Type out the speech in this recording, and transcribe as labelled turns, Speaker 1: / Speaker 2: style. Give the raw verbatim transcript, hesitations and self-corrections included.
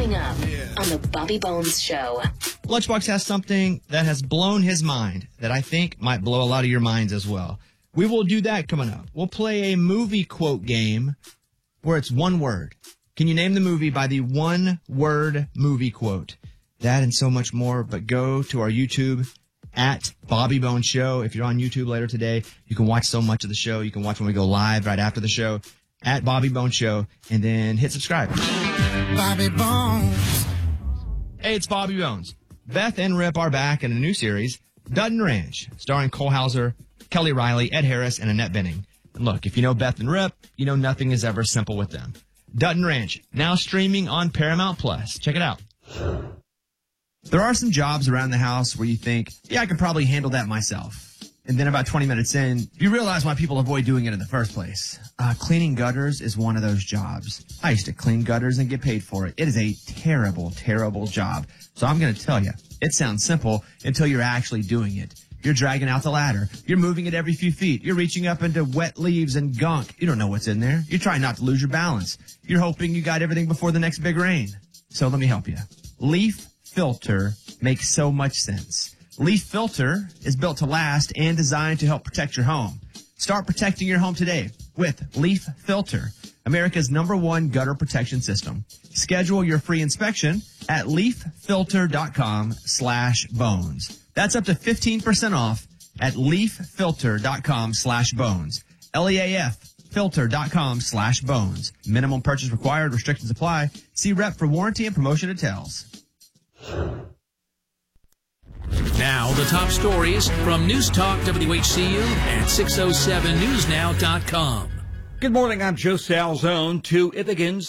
Speaker 1: Coming up on the Bobby Bones Show.
Speaker 2: Lunchbox has something that has blown his mind that I think might blow a lot of your minds as well. We will do that coming up. We'll play a movie quote game where it's one word. Can you name the movie by the one word movie quote? That and so much more, but go to our YouTube at Bobby Bones Show. If you're on YouTube later today, you can watch so much of the show. You can watch when we go live right after the show at Bobby Bones Show, and then hit subscribe.
Speaker 3: Bobby Bones.
Speaker 2: Hey, it's Bobby Bones. Beth and Rip are back in a new series, Dutton Ranch, starring Cole Hauser, Kelly Riley, Ed Harris, and Annette Bening. And look, if you know Beth and Rip, you know nothing is ever simple with them. Dutton Ranch, now streaming on Paramount Plus. Check it out. There are some jobs around the house where you think, yeah, I could probably handle that myself. And then about twenty minutes in, you realize why people avoid doing it in the first place. Uh, cleaning gutters is one of those jobs. I used to clean gutters and get paid for it. It is a terrible, terrible job. So I'm going to tell you, it sounds simple until you're actually doing it. You're dragging out the ladder. You're moving it every few feet. You're reaching up into wet leaves and gunk. You don't know what's in there. You're trying not to lose your balance. You're hoping you got everything before the next big rain. So let me help you. Leaf Filter makes so much sense. Leaf Filter is built to last and designed to help protect your home. Start protecting your home today with Leaf Filter, America's number one gutter protection system. Schedule your free inspection at leaffilter.com slash bones. That's up to fifteen percent off at leaffilter.com slash bones. L E A F filter.com slash bones. Minimum purchase required. Restrictions apply. See Rep for warranty and promotion details.
Speaker 4: Now, the top stories from News Talk W H C U and six oh seven news now dot com.
Speaker 5: Good morning. I'm Joe Salzone. Two Ithacans